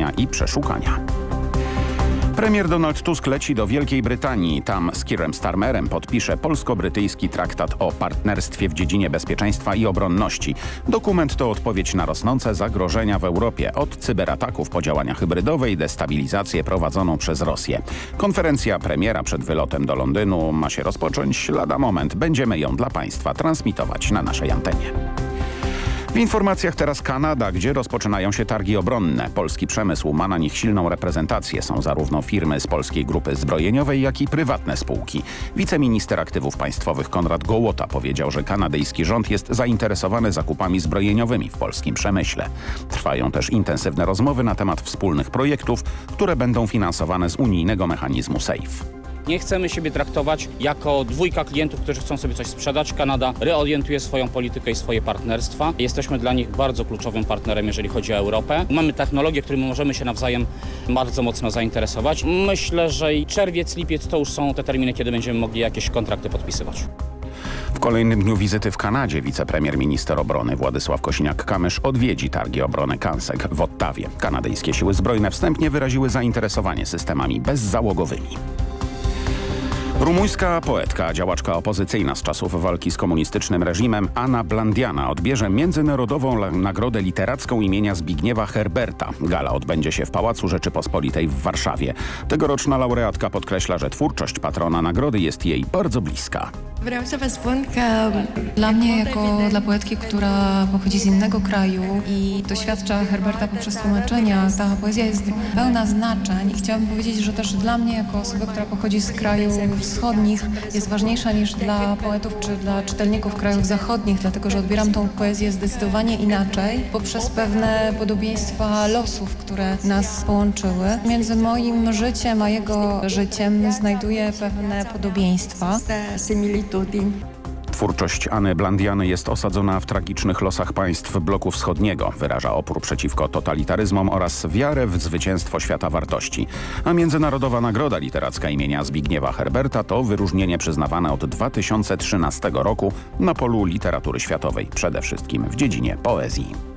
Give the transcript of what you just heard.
przeczytania i przeszukania. Premier Donald Tusk leci do Wielkiej Brytanii. Tam z Keirem Starmerem podpisze polsko-brytyjski traktat o partnerstwie w dziedzinie bezpieczeństwa i obronności. Dokument to odpowiedź na rosnące zagrożenia w Europie, od cyberataków po działania hybrydowe i destabilizację prowadzoną przez Rosję. Konferencja premiera przed wylotem do Londynu ma się rozpocząć lada moment. Będziemy ją dla Państwa transmitować na naszej antenie. W informacjach teraz Kanada, gdzie rozpoczynają się targi obronne. Polski przemysł ma na nich silną reprezentację. Są zarówno firmy z Polskiej Grupy Zbrojeniowej, jak i prywatne spółki. Wiceminister aktywów państwowych Konrad Gołota powiedział, że kanadyjski rząd jest zainteresowany zakupami zbrojeniowymi w polskim przemyśle. Trwają też intensywne rozmowy na temat wspólnych projektów, które będą finansowane z unijnego mechanizmu SAFE. Nie chcemy siebie traktować jako dwójka klientów, którzy chcą sobie coś sprzedać. Kanada reorientuje swoją politykę i swoje partnerstwa. Jesteśmy dla nich bardzo kluczowym partnerem, jeżeli chodzi o Europę. Mamy technologię, którymi możemy się nawzajem bardzo mocno zainteresować. Myślę, że i czerwiec, lipiec to już są te terminy, kiedy będziemy mogli jakieś kontrakty podpisywać. W kolejnym dniu wizyty w Kanadzie wicepremier minister obrony Władysław Kosiniak-Kamysz odwiedzi targi obrony CANSEC w Ottawie. Kanadyjskie siły zbrojne wstępnie wyraziły zainteresowanie systemami bezzałogowymi. Rumuńska poetka, działaczka opozycyjna z czasów walki z komunistycznym reżimem Anna Blandiana odbierze Międzynarodową Nagrodę Literacką imienia Zbigniewa Herberta. Gala odbędzie się w Pałacu Rzeczypospolitej w Warszawie. Tegoroczna laureatka podkreśla, że twórczość patrona nagrody jest jej bardzo bliska. Dla mnie, jako dla poetki, która pochodzi z innego kraju i doświadcza Herberta poprzez tłumaczenia, ta poezja jest pełna znaczeń i chciałabym powiedzieć, że też dla mnie, jako osoba, która pochodzi z krajów wschodnich, jest ważniejsza niż dla poetów czy dla czytelników krajów zachodnich, dlatego że odbieram tą poezję zdecydowanie inaczej, poprzez pewne podobieństwa losów, które nas połączyły. Między moim życiem a jego życiem znajduję pewne podobieństwa. Twórczość Anny Blandiany jest osadzona w tragicznych losach państw bloku wschodniego. Wyraża opór przeciwko totalitaryzmom oraz wiarę w zwycięstwo świata wartości. A Międzynarodowa Nagroda Literacka imienia Zbigniewa Herberta to wyróżnienie przyznawane od 2013 roku na polu literatury światowej, przede wszystkim w dziedzinie poezji.